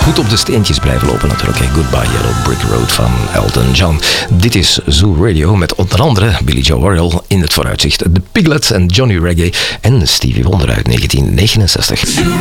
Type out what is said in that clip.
goed op de steentjes blijven lopen natuurlijk. Goodbye Yellow Brick Road van Elton John. Dit is Zoo Radio met onder andere Billy Joe Arnold in het vooruitzicht. The Piglets en Johnny Reggae en Stevie Wonder uit 1969.